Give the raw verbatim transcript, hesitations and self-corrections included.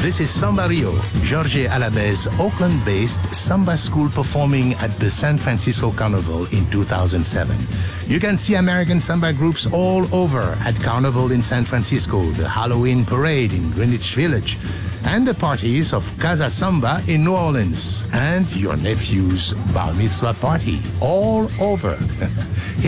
This is Samba Rio, Jorge Alabé's Oakland-based samba school performing at the San Francisco Carnival in two thousand seven. You can see American samba groups all over at Carnival in San Francisco, the Halloween parade in Greenwich Village, and the parties of Casa Samba in New Orleans, and your nephew's bar mitzvah party all over.